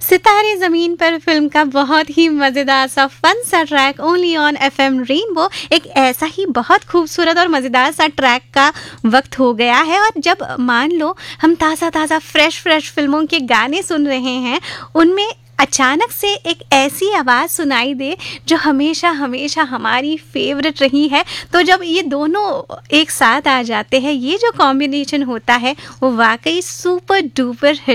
सितारे ज़मीन पर फ़िल्म का बहुत ही मज़ेदार सा फन सा track only on FM rainbow एक ऐसा ही बहुत खूबसूरत और मज़ेदार सा ट्रैक का वक्त हो गया है। और जब मान लो हम ताज़ा फ्रेश फ़िल्मों के गाने सुन रहे हैं, उनमें अचानक से एक ऐसी आवाज़ सुनाई दे जो हमेशा हमेशा हमारी फेवरेट रही है। तो जब ये दोनों एक साथ आ जाते हैं, ये जो कॉम्बिनेशन होता है वो वाकई सुपर डुपर हिट